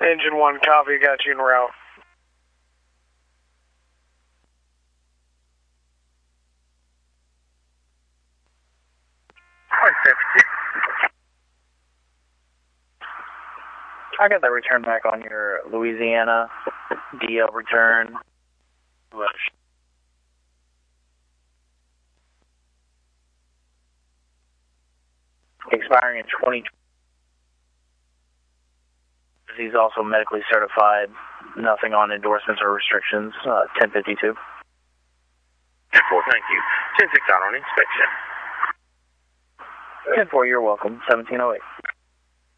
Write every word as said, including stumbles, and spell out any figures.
Engine one, copy, got you en route. I got that return back on your Louisiana D L return. Expiring in twenty twenty. He's also medically certified. Nothing on endorsements or restrictions. Uh, ten fifty-two. ten four, thank you. ten six out on inspection. ten four, you're welcome. seventeen oh eight.